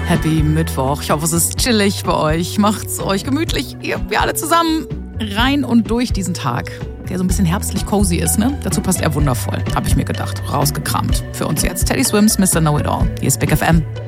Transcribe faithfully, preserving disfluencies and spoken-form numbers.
Happy Mittwoch. Ich hoffe, es ist chillig bei euch. Macht's euch gemütlich. Ihr, wir alle zusammen rein und durch diesen Tag, der so ein bisschen herbstlich cozy ist, ne? Dazu passt er wundervoll, habe ich mir gedacht. Rausgekramt. Für uns jetzt Teddy Swims, Mister Know It All. Hier ist Big F M.